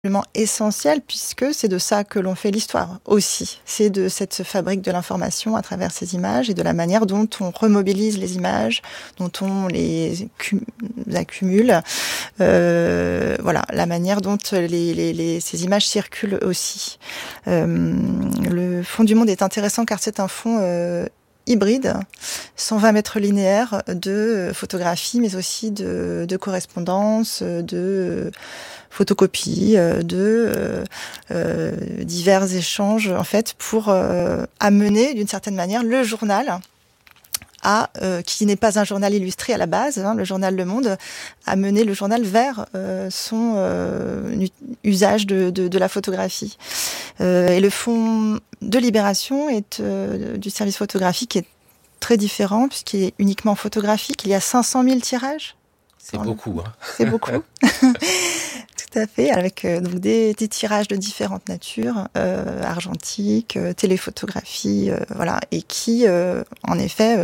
absolument essentiel puisque c'est de ça que l'on fait l'histoire aussi. C'est de cette fabrique de l'information à travers ces images et de la manière dont on remobilise les images, dont on les accumule. Voilà, la manière dont ces images circulent aussi. Le fond du monde est intéressant car c'est un fond hybride, 120 mètres linéaires de photographie, mais aussi de correspondance, de photocopies, de divers échanges, en fait, pour amener, d'une certaine manière, le journal qui n'est pas un journal illustré à la base, le journal Le Monde, amener le journal vers son usage de la photographie. Et le fond de Libération du service photographique est très différent puisqu'il est uniquement photographique. Il y a 500 000 tirages. C'est beaucoup. C'est beaucoup. Tout à fait, avec donc des tirages de différentes natures, argentique, téléphotographie, voilà, et qui, en effet,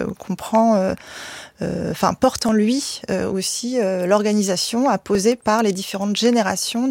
porte en lui aussi l'organisation apposée par les différentes générations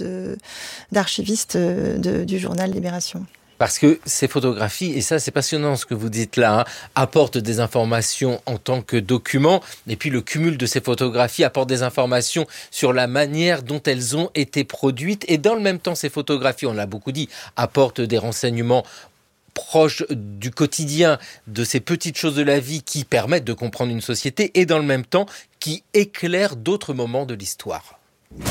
d'archivistes du journal Libération. Parce que ces photographies, et ça c'est passionnant ce que vous dites là, apportent des informations en tant que documents, et puis le cumul de ces photographies apporte des informations sur la manière dont elles ont été produites, et dans le même temps ces photographies, on l'a beaucoup dit, apportent des renseignements proches du quotidien, de ces petites choses de la vie qui permettent de comprendre une société, et dans le même temps qui éclairent d'autres moments de l'histoire.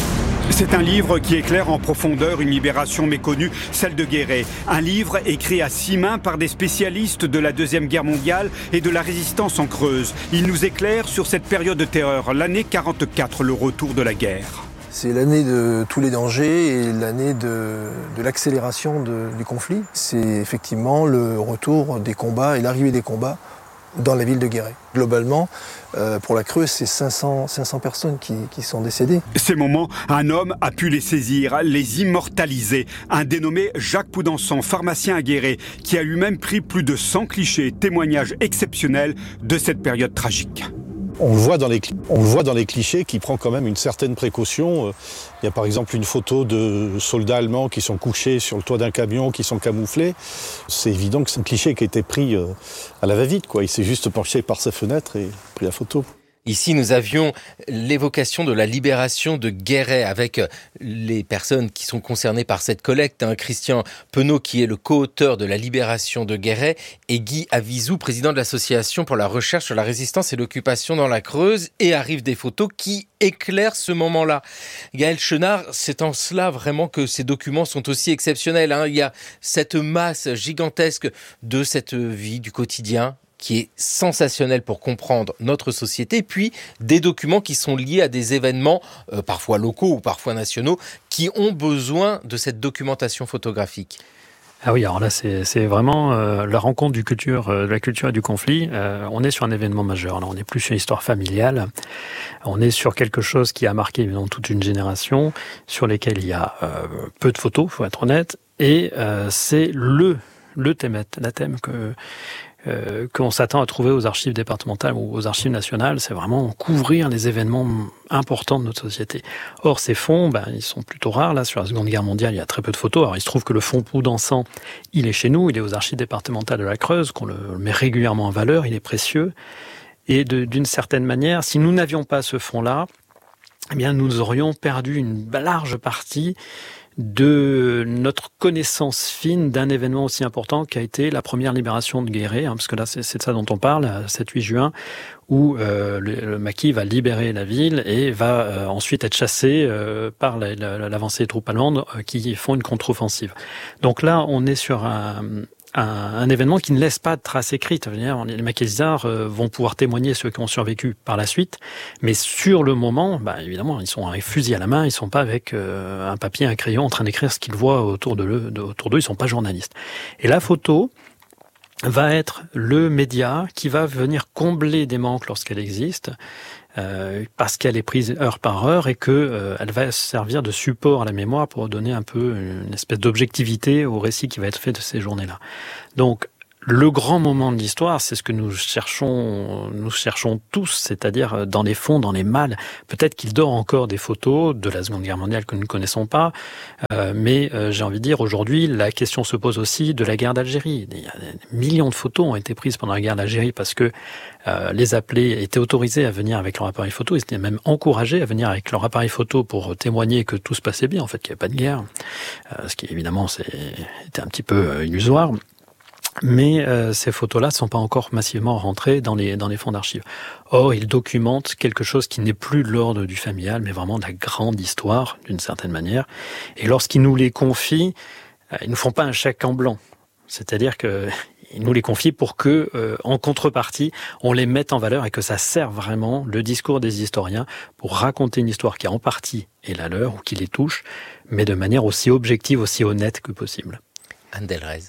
C'est un livre qui éclaire en profondeur une libération méconnue, celle de Guéret. Un livre écrit à 6 mains par des spécialistes de la Deuxième Guerre mondiale et de la résistance en Creuse. Il nous éclaire sur cette période de terreur, l'année 44, le retour de la guerre. C'est l'année de tous les dangers et l'année de l'accélération du conflit. C'est effectivement le retour des combats et l'arrivée des combats dans la ville de Guéret. Globalement, pour la Creuse, c'est 500 personnes qui sont décédées. Ces moments, un homme a pu les saisir, les immortaliser. Un dénommé Jacques Poudençon, pharmacien à Guéret, qui a lui-même pris plus de 100 clichés, témoignages exceptionnels de cette période tragique. On le voit dans les clichés qui prend quand même une certaine précaution. Il y a par exemple une photo de soldats allemands qui sont couchés sur le toit d'un camion, qui sont camouflés. C'est évident que c'est un cliché qui a été pris à la va-vite, quoi. Il s'est juste penché par sa fenêtre et pris la photo. Ici, nous avions l'évocation de la libération de Guéret avec les personnes qui sont concernées par cette collecte. Christian Penaud, qui est le co-auteur de la libération de Guéret, et Guy Avizou, président de l'association pour la recherche sur la résistance et l'occupation dans la Creuse. Et arrivent des photos qui éclairent ce moment-là. Gaël Chenard, c'est en cela vraiment que ces documents sont aussi exceptionnels. Il y a cette masse gigantesque de cette vie du quotidien qui est sensationnel pour comprendre notre société, puis des documents qui sont liés à des événements, parfois locaux ou parfois nationaux, qui ont besoin de cette documentation photographique. Ah oui, alors là, c'est vraiment la rencontre de la culture et du conflit. On est sur un événement majeur. Là, on n'est plus sur l'histoire familiale. On est sur quelque chose qui a marqué évidemment toute une génération, sur lesquelles il y a peu de photos, faut être honnête, et c'est le thème qu'on s'attend à trouver aux archives départementales ou aux archives nationales, c'est vraiment couvrir les événements importants de notre société. Or, ces fonds, ils sont plutôt rares. Là, sur la Seconde Guerre mondiale, il y a très peu de photos. Alors, il se trouve que le fonds Poudençon, il est chez nous, il est aux archives départementales de la Creuse, qu'on le met régulièrement en valeur, il est précieux. Et d'une certaine manière, si nous n'avions pas ce fonds-là, eh bien, nous aurions perdu une large partie de notre connaissance fine d'un événement aussi important qu'a été la première libération de Guéret, parce que là, c'est de ça dont on parle, le 7-8 juin, où le maquis va libérer la ville et va ensuite être chassé par l'avancée des troupes allemandes qui font une contre-offensive. Donc là, on est sur un événement qui ne laisse pas de traces écrites. Les maquisards vont pouvoir témoigner, ceux qui ont survécu par la suite, mais sur le moment, évidemment, ils sont avec fusil à la main, ils sont pas avec un papier, un crayon en train d'écrire ce qu'ils voient autour d'eux, ils sont pas journalistes. Et la photo va être le média qui va venir combler des manques lorsqu'elle existe, parce qu'elle est prise heure par heure et que elle va servir de support à la mémoire pour donner un peu une espèce d'objectivité au récit qui va être fait de ces journées-là. Donc, Le grand moment de l'histoire, c'est ce que nous cherchons tous, c'est-à-dire dans les fonds, dans les malles. Peut-être qu'il dort encore des photos de la Seconde Guerre mondiale que nous ne connaissons pas, mais j'ai envie de dire, aujourd'hui, la question se pose aussi de la guerre d'Algérie. Des millions de photos ont été prises pendant la guerre d'Algérie parce que les appelés étaient autorisés à venir avec leur appareil photo, ils étaient même encouragés à venir avec leur appareil photo pour témoigner que tout se passait bien, en fait, qu'il n'y avait pas de guerre, ce qui évidemment était un petit peu illusoire. Mais ces photos-là ne sont pas encore massivement rentrées dans les fonds d'archives. Or, ils documentent quelque chose qui n'est plus de l'ordre du familial, mais vraiment de la grande histoire, d'une certaine manière. Et lorsqu'ils nous les confient, ils ne nous font pas un chèque en blanc. C'est-à-dire qu'ils nous les confient pour que, en contrepartie, on les mette en valeur et que ça serve vraiment, le discours des historiens, pour raconter une histoire qui en partie est la leur ou qui les touche, mais de manière aussi objective, aussi honnête que possible. Anne Delrez.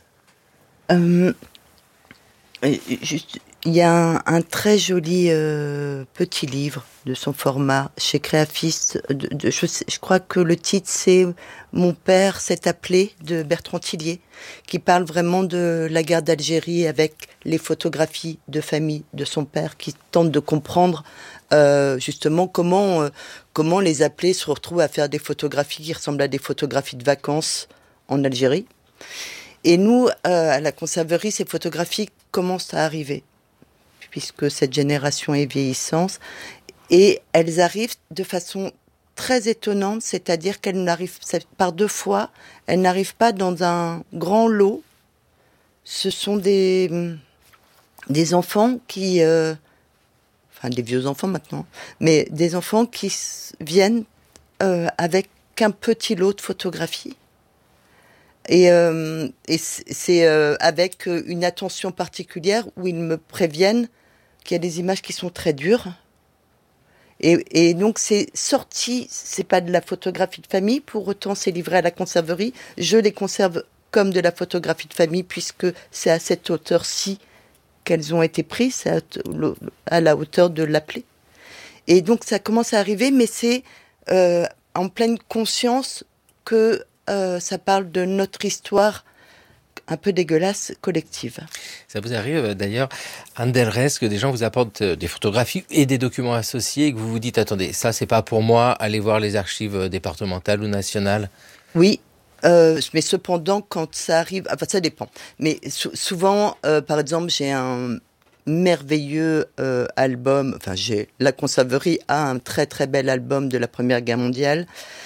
Il y a un très joli petit livre de son format chez Créafis. Je crois que le titre c'est Mon père s'est appelé de Bertrand Tillier, qui parle vraiment de la guerre d'Algérie avec les photographies de famille de son père, qui tente de comprendre justement comment les appelés se retrouvent à faire des photographies qui ressemblent à des photographies de vacances en Algérie. Et nous, à la conserverie, ces photographies commencent à arriver, puisque cette génération est vieillissante. Et elles arrivent de façon très étonnante, c'est-à-dire qu'elles n'arrivent, par deux fois, elles n'arrivent pas dans un grand lot. Ce sont des enfants qui... enfin, des vieux enfants maintenant, mais des enfants qui viennent avec un petit lot de photographies. Et c'est avec une attention particulière où ils me préviennent qu'il y a des images qui sont très dures. Et donc c'est sorti, c'est pas de la photographie de famille, pour autant c'est livré à la conserverie. Je les conserve comme de la photographie de famille puisque c'est à cette hauteur-ci qu'elles ont été prises, c'est à la hauteur de l'appelé. Et donc ça commence à arriver, mais c'est en pleine conscience que ça parle de notre histoire un peu dégueulasse collective. Ça vous arrive d'ailleurs, Anne Delrez, que des gens vous apportent des photographies et des documents associés et que vous vous dites, attendez, ça c'est pas pour moi, allez voir les archives départementales ou nationales? Oui, mais cependant quand ça arrive, enfin ça dépend. Mais souvent, par exemple, j'ai un merveilleux album, enfin la conserverie a un très très bel album de la Première Guerre mondiale,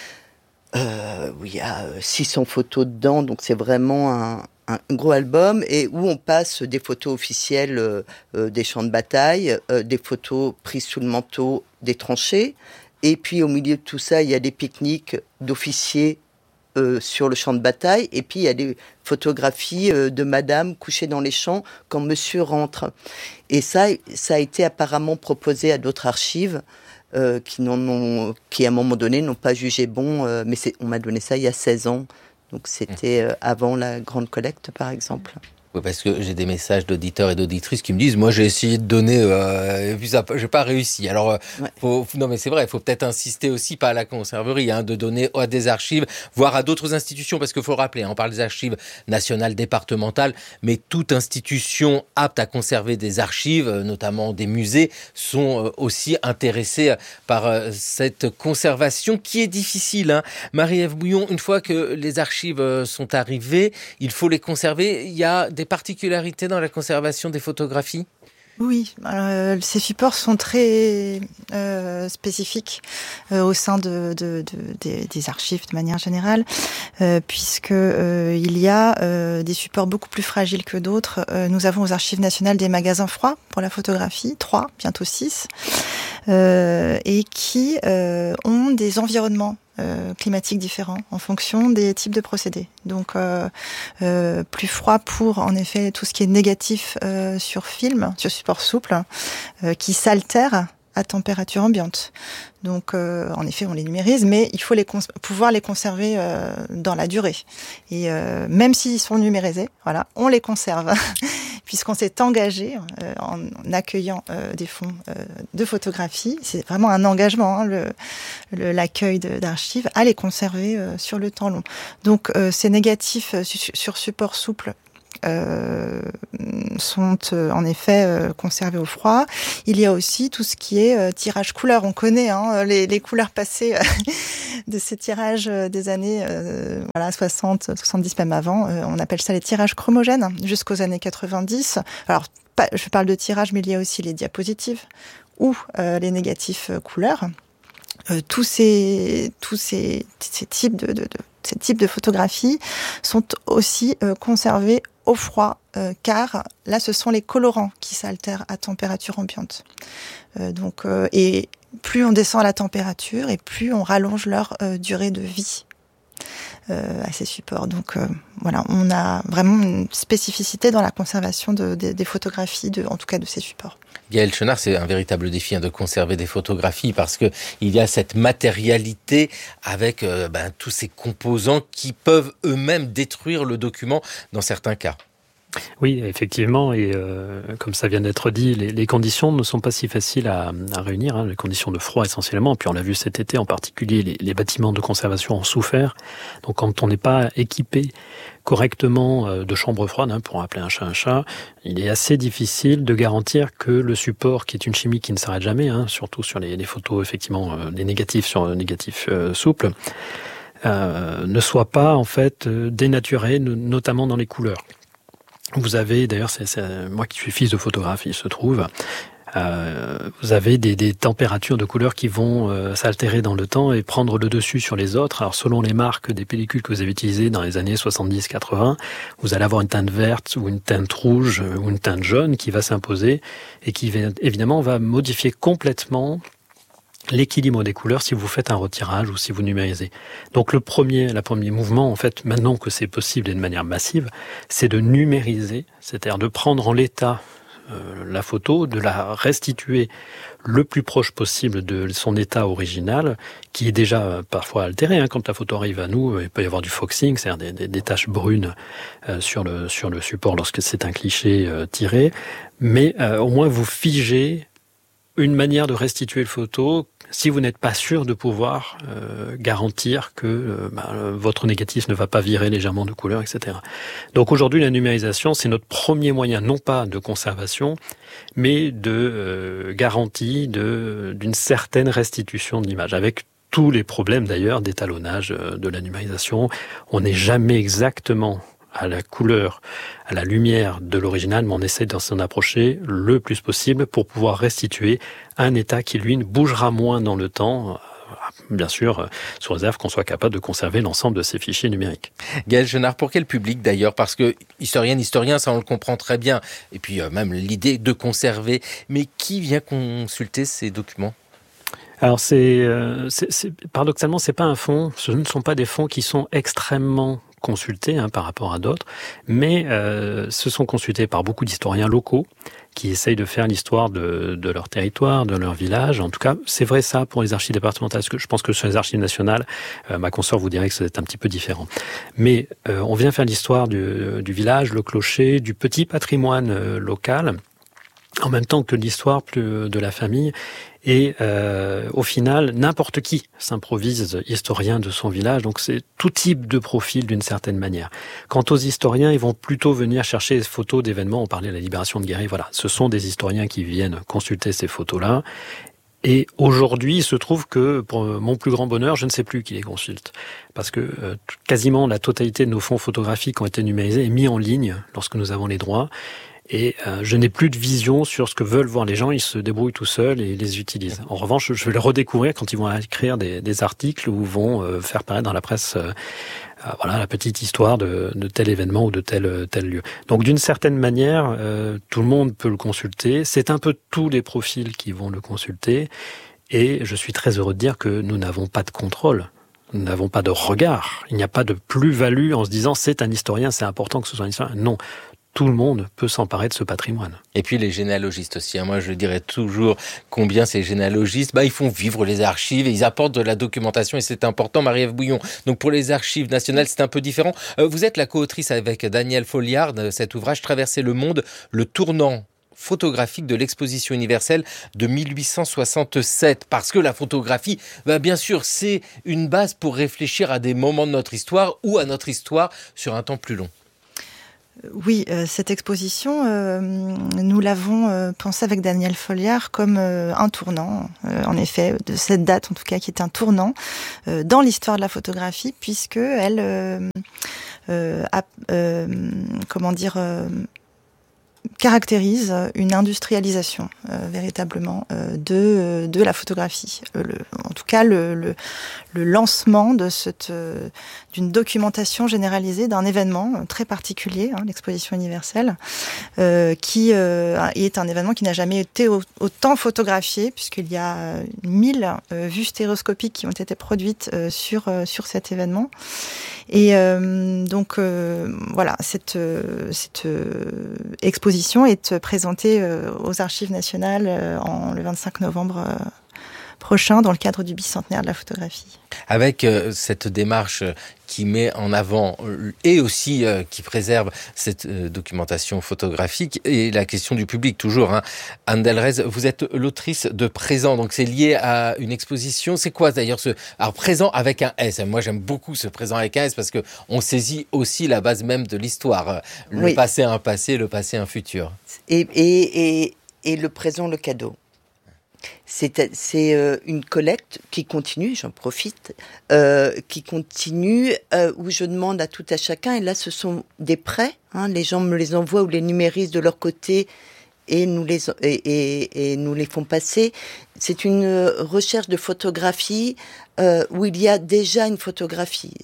où il y a 600 photos dedans, donc c'est vraiment un gros album, et où on passe des photos officielles des champs de bataille, des photos prises sous le manteau des tranchées, et puis au milieu de tout ça, il y a des pique-niques d'officiers sur le champ de bataille, et puis il y a des photographies de madame couchée dans les champs quand monsieur rentre. Et ça a été apparemment proposé à d'autres archives, qui à un moment donné n'ont pas jugé bon, mais on m'a donné ça il y a 16 ans, donc c'était avant la grande collecte par exemple. Oui, parce que j'ai des messages d'auditeurs et d'auditrices qui me disent, moi j'ai essayé de donner, et puis ça, j'ai pas réussi. Alors, non mais c'est vrai, il faut peut-être insister aussi, pas à la conserverie, de donner à des archives, voire à d'autres institutions, parce qu'il faut rappeler, on parle des archives nationales, départementales, mais toute institution apte à conserver des archives, notamment des musées, sont aussi intéressées par cette conservation qui est difficile. Marie-Ève Bouillon, une fois que les archives sont arrivées, il faut les conserver. Il y a des particularités dans la conservation des photographies ? Oui, ces supports sont très spécifiques au sein des archives de manière générale, puisque il y a des supports beaucoup plus fragiles que d'autres. Nous avons aux Archives nationales des magasins froids pour la photographie, 3, bientôt 6, et qui ont des environnements climatiques différents en fonction des types de procédés. Donc plus froid pour en effet tout ce qui est négatif sur film, sur support souple, qui s'altère à température ambiante. Donc en effet on les numérise, mais il faut pouvoir les conserver dans la durée. Et même s'ils sont numérisés, voilà, on les conserve. Puisqu'on s'est engagé en accueillant des fonds de photographie, c'est vraiment un engagement, l'accueil d'archives, à les conserver sur le temps long. Donc ces négatifs sur support souple sont en effet conservés au froid. Il y a aussi tout ce qui est tirage couleur. On connaît les couleurs passées de ces tirages des années 60, 70, même avant. On appelle ça les tirages chromogènes, jusqu'aux années 90. Alors, je parle de tirage, mais il y a aussi les diapositives ou les négatifs couleurs. Tous ces types de photographies sont aussi conservés au froid, car là, ce sont les colorants qui s'altèrent à température ambiante. Et plus on descend à la température, et plus on rallonge leur durée de vie à ces supports. Donc voilà, on a vraiment une spécificité dans la conservation des photographies, en tout cas de ces supports. Gaëlle Chenard, c'est un véritable défi de conserver des photographies parce que il y a cette matérialité avec tous ces composants qui peuvent eux-mêmes détruire le document dans certains cas. Oui, effectivement, et comme ça vient d'être dit, les conditions ne sont pas si faciles à réunir, les conditions de froid essentiellement, puis on l'a vu cet été en particulier, les bâtiments de conservation ont souffert, donc quand on n'est pas équipé correctement de chambre froide, pour appeler un chat, il est assez difficile de garantir que le support, qui est une chimie qui ne s'arrête jamais, surtout sur les photos, effectivement, les négatifs sur négatifs souples, ne soit pas en fait dénaturé, notamment dans les couleurs. Vous avez, d'ailleurs, c'est moi qui suis fils de photographe, il se trouve, vous avez des températures de couleurs qui vont s'altérer dans le temps et prendre le dessus sur les autres. Alors, selon les marques des pellicules que vous avez utilisées dans les années 70-80, vous allez avoir une teinte verte ou une teinte rouge ou une teinte jaune qui va s'imposer et qui, évidemment, va modifier complètement l'équilibre des couleurs si vous faites un retirage ou si vous numérisez. Donc le premier mouvement, en fait, maintenant que c'est possible et de manière massive, c'est de numériser, c'est-à-dire de prendre en l'état la photo, de la restituer le plus proche possible de son état original, qui est déjà parfois altéré. Quand la photo arrive à nous, il peut y avoir du foxing, c'est-à-dire des taches brunes sur le support lorsque c'est un cliché tiré, mais au moins vous figez une manière de restituer le photo si vous n'êtes pas sûr de pouvoir garantir que votre négatif ne va pas virer légèrement de couleur, etc. Donc aujourd'hui, la numérisation, c'est notre premier moyen, non pas de conservation, mais de garantie d'une certaine restitution de l'image, avec tous les problèmes d'ailleurs d'étalonnage de la numérisation. On n'est jamais exactement à la couleur, à la lumière de l'original, mais on essaie de s'en approcher le plus possible pour pouvoir restituer un état qui, lui, bougera moins dans le temps, bien sûr, sous réserve qu'on soit capable de conserver l'ensemble de ces fichiers numériques. Gaëlle Chenard, pour quel public d'ailleurs ? Parce que historien, ça on le comprend très bien, et puis même l'idée de conserver, mais qui vient consulter ces documents ? Alors paradoxalement, c'est pas un fonds, ce ne sont pas des fonds qui sont extrêmement consultés par rapport à d'autres, mais se sont consultés par beaucoup d'historiens locaux qui essayent de faire l'histoire de leur territoire, de leur village. En tout cas, c'est vrai ça pour les archives départementales. Je pense que sur les archives nationales, ma consoeur vous dirait que c'est un petit peu différent. Mais on vient faire l'histoire du village, le clocher, du petit patrimoine local, en même temps que l'histoire de la famille. Et au final, n'importe qui s'improvise historien de son village, donc c'est tout type de profil d'une certaine manière. Quant aux historiens, ils vont plutôt venir chercher des photos d'événements. On parlait de la libération de Guéret, voilà. Ce sont des historiens qui viennent consulter ces photos-là. Et aujourd'hui, il se trouve que, pour mon plus grand bonheur, je ne sais plus qui les consulte. Parce que quasiment la totalité de nos fonds photographiques ont été numérisés et mis en ligne lorsque nous avons les droits. Et je n'ai plus de vision sur ce que veulent voir les gens, ils se débrouillent tout seuls et ils les utilisent. En revanche, je vais les redécouvrir quand ils vont écrire des articles ou vont faire paraître dans la presse la petite histoire de tel événement ou de tel lieu. Donc d'une certaine manière, tout le monde peut le consulter. C'est un peu tous les profils qui vont le consulter. Et je suis très heureux de dire que nous n'avons pas de contrôle. Nous n'avons pas de regard. Il n'y a pas de plus-value en se disant c'est un historien, c'est important que ce soit un historien. Non. Tout le monde peut s'emparer de ce patrimoine. Et puis les généalogistes aussi. Moi, je dirais toujours combien ces généalogistes, ils font vivre les archives et ils apportent de la documentation et c'est important. Marie-Ève Bouillon. Donc pour les archives nationales, c'est un peu différent. Vous êtes la co-autrice avec Daniel Folliard de cet ouvrage Traverser le monde, le tournant photographique de l'exposition universelle de 1867. Parce que la photographie, bien sûr, c'est une base pour réfléchir à des moments de notre histoire ou à notre histoire sur un temps plus long. Oui, cette exposition, nous l'avons pensée avec Daniel Folliard comme un tournant, en effet, de cette date en tout cas, qui est un tournant dans l'histoire de la photographie, puisque elle caractérise une industrialisation véritablement de la photographie. En tout cas, le lancement de d'une documentation généralisée d'un événement très particulier, l'exposition universelle, qui est un événement qui n'a jamais été autant photographié, puisqu'il y a 1000 vues stéréoscopiques qui ont été produites sur cet événement. Et donc voilà, cette exposition est présentée aux Archives nationales le 25 novembre prochain dans le cadre du bicentenaire de la photographie. Avec cette démarche qui met en avant et aussi qui préserve cette documentation photographique et la question du public toujours. Anne Delrez, vous êtes l'autrice de Présent, donc c'est lié à une exposition. C'est quoi d'ailleurs alors Présent avec un S? Moi j'aime beaucoup ce Présent avec un S parce que on saisit aussi la base même de l'histoire. Le passé un passé, le passé un futur. Et le présent, le cadeau. C'est une collecte qui continue, j'en profite, qui continue, où je demande à tout à chacun, et là ce sont des prêts, les gens me les envoient ou les numérisent de leur côté et nous les font passer. C'est une recherche de photographie où il y a déjà une photographie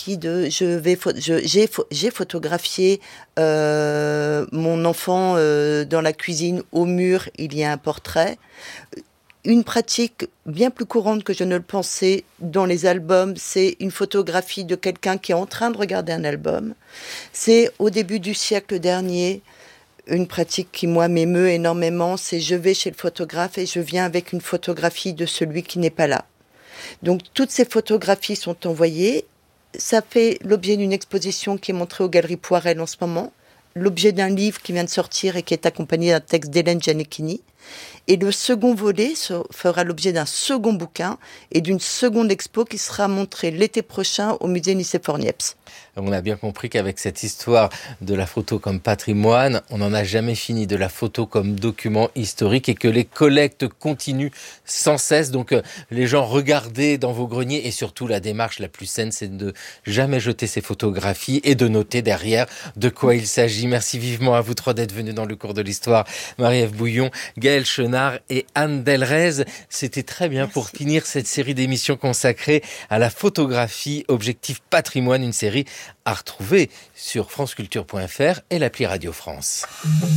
j'ai photographié mon enfant dans la cuisine, au mur il y a un portrait. Une pratique bien plus courante que je ne le pensais dans les albums, c'est une photographie de quelqu'un qui est en train de regarder un album. C'est au début du siècle dernier, une pratique qui, moi, m'émeut énormément, c'est je vais chez le photographe et je viens avec une photographie de celui qui n'est pas là. Donc, toutes ces photographies sont envoyées. Ça fait l'objet d'une exposition qui est montrée aux Galeries Poirel en ce moment, l'objet d'un livre qui vient de sortir et qui est accompagné d'un texte d'Hélène Gianecchini. Et le second volet fera l'objet d'un second bouquin et d'une seconde expo qui sera montrée l'été prochain au musée Nicéphore-Niepce. On a bien compris qu'avec cette histoire de la photo comme patrimoine, on n'en a jamais fini, de la photo comme document historique, et que les collectes continuent sans cesse. Donc les gens, regardez dans vos greniers, et surtout la démarche la plus saine, c'est de jamais jeter ces photographies et de noter derrière de quoi il s'agit. Merci vivement à vous trois d'être venus dans le cours de l'histoire. Marie-Ève Bouillon, Gaëlle Chenard et Anne Delrez. C'était très bien. Merci. Pour finir cette série d'émissions consacrée à la photographie, Objectif Patrimoine, une série à retrouver sur franceculture.fr et l'appli Radio France.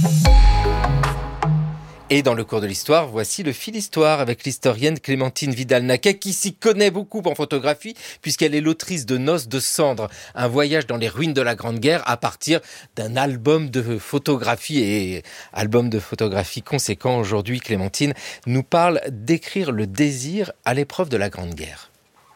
Et dans le cours de l'histoire, voici le fil histoire avec l'historienne Clémentine Vidal-Naquet qui s'y connaît beaucoup en photographie puisqu'elle est l'autrice de Noces de cendres, un voyage dans les ruines de la Grande Guerre à partir d'un album de photographie. Et album de photographie conséquent aujourd'hui, Clémentine nous parle d'écrire le désir à l'épreuve de la Grande Guerre.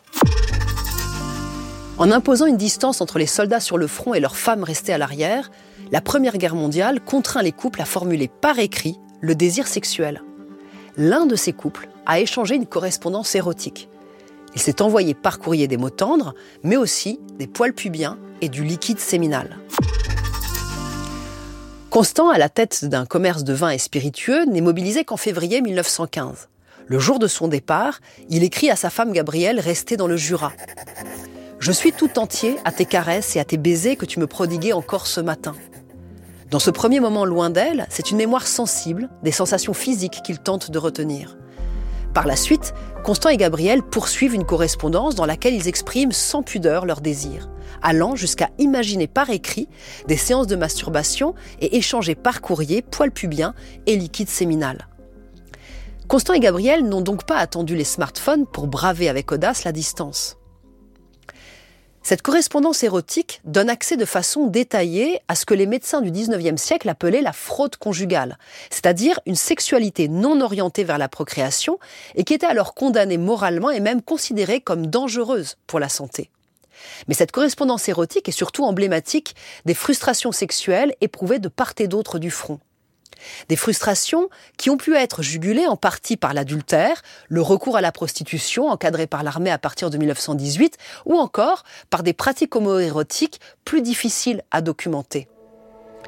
En imposant une distance entre les soldats sur le front et leurs femmes restées à l'arrière, la Première Guerre mondiale contraint les couples à formuler par écrit le désir sexuel. L'un de ces couples a échangé une correspondance érotique. Il s'est envoyé par courrier des mots tendres, mais aussi des poils pubiens et du liquide séminal. Constant, à la tête d'un commerce de vins et spiritueux, n'est mobilisé qu'en février 1915. Le jour de son départ, il écrit à sa femme Gabrielle, restée dans le Jura. « Je suis tout entier à tes caresses et à tes baisers que tu me prodiguais encore ce matin. » Dans ce premier moment loin d'elle, c'est une mémoire sensible, des sensations physiques qu'il tente de retenir. Par la suite, Constant et Gabrielle poursuivent une correspondance dans laquelle ils expriment sans pudeur leurs désirs, allant jusqu'à imaginer par écrit des séances de masturbation et échanger par courrier poils pubiens et liquide séminal. Constant et Gabrielle n'ont donc pas attendu les smartphones pour braver avec audace la distance. Cette correspondance érotique donne accès de façon détaillée à ce que les médecins du XIXe siècle appelaient la fraude conjugale, c'est-à-dire une sexualité non orientée vers la procréation et qui était alors condamnée moralement et même considérée comme dangereuse pour la santé. Mais cette correspondance érotique est surtout emblématique des frustrations sexuelles éprouvées de part et d'autre du front. Des frustrations qui ont pu être jugulées en partie par l'adultère, le recours à la prostitution encadré par l'armée à partir de 1918 ou encore par des pratiques homoérotiques plus difficiles à documenter.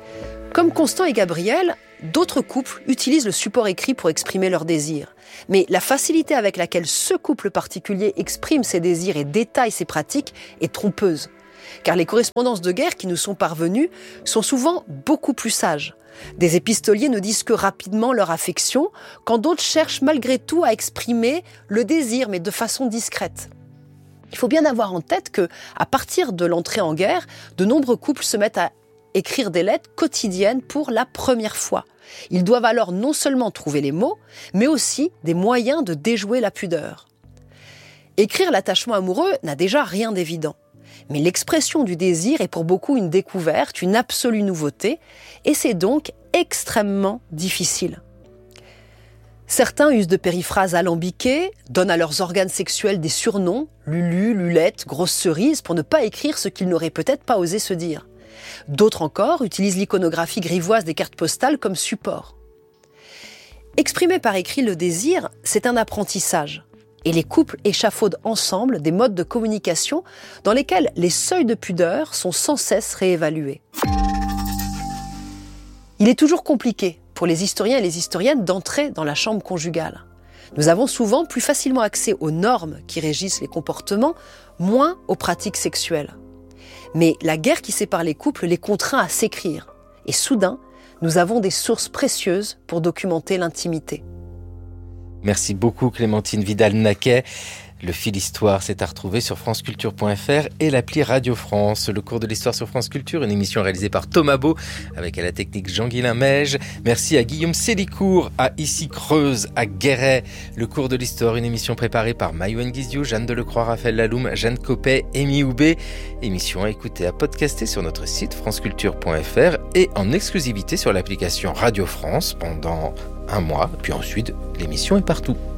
Comme Constant et Gabriel, d'autres couples utilisent le support écrit pour exprimer leurs désirs. Mais la facilité avec laquelle ce couple particulier exprime ses désirs et détaille ses pratiques est trompeuse. Car les correspondances de guerre qui nous sont parvenues sont souvent beaucoup plus sages. Des épistoliers ne disent que rapidement leur affection, quand d'autres cherchent malgré tout à exprimer le désir, mais de façon discrète. Il faut bien avoir en tête que, à partir de l'entrée en guerre, de nombreux couples se mettent à écrire des lettres quotidiennes pour la première fois. Ils doivent alors non seulement trouver les mots, mais aussi des moyens de déjouer la pudeur. Écrire l'attachement amoureux n'a déjà rien d'évident. Mais l'expression du désir est pour beaucoup une découverte, une absolue nouveauté, et c'est donc extrêmement difficile. Certains usent de périphrases alambiquées, donnent à leurs organes sexuels des surnoms, Lulu, Lulette, grosse cerise, pour ne pas écrire ce qu'ils n'auraient peut-être pas osé se dire. D'autres encore utilisent l'iconographie grivoise des cartes postales comme support. Exprimer par écrit le désir, c'est un apprentissage. Et les couples échafaudent ensemble des modes de communication dans lesquels les seuils de pudeur sont sans cesse réévalués. Il est toujours compliqué pour les historiens et les historiennes d'entrer dans la chambre conjugale. Nous avons souvent plus facilement accès aux normes qui régissent les comportements, moins aux pratiques sexuelles. Mais la guerre qui sépare les couples les contraint à s'écrire. Et soudain, nous avons des sources précieuses pour documenter l'intimité. Merci beaucoup Clémentine Vidal-Naquet. Le fil Histoire, c'est à retrouver sur franceculture.fr et l'appli Radio France. Le cours de l'Histoire sur France Culture, une émission réalisée par Thomas Beau, avec à la technique Jean-Guilain Meige. Merci à Guillaume Sélicourt, à Issy-Creuse, à Guéret. Le cours de l'Histoire, une émission préparée par Mayouen Guizio, Jeanne Delecroix, Raphaël Laloum, Jeanne Copet, Amy Houbé. Émission à écouter, à podcaster sur notre site franceculture.fr et en exclusivité sur l'application Radio France pendant un mois. Puis ensuite, l'émission est partout.